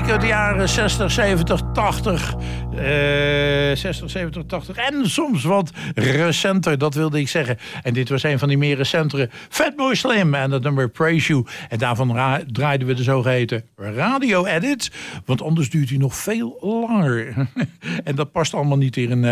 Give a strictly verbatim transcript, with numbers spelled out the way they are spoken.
muziek uit de jaren zestig, zeventig, tachtig. Uh, zestig, zeventig, tachtig. En soms wat recenter, dat wilde ik zeggen. En dit was een van die meer recentere. Fatboy Slim en het nummer Praise You. En daarvan ra- draaiden we de zogeheten radio edit. Want anders duurt hij nog veel langer. En dat past allemaal niet in een